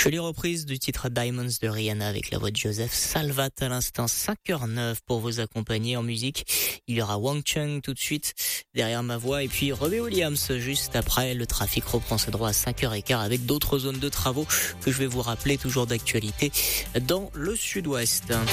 Jolie reprise du titre Diamonds de Rihanna avec la voix de Joseph Salvat à l'instant. 5h09 pour vous accompagner en musique. Il y aura Wang Chung tout de suite derrière ma voix et puis Robbie Williams juste après. Le trafic reprend ses droits à 5h15 avec d'autres zones de travaux que je vais vous rappeler, toujours d'actualité dans le sud-ouest.